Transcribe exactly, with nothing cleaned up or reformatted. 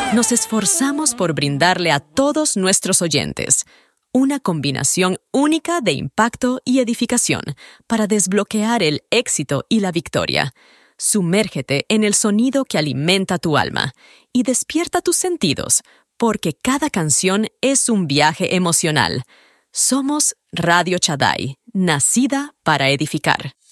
Nos esforzamos por brindarle a todos nuestros oyentes una combinación única de impacto y edificación para desbloquear el éxito y la victoria. Sumérgete en el sonido que alimenta tu alma y despierta tus sentidos, porque cada canción es un viaje emocional. Somos Radio Shaddai, nacida para edificar.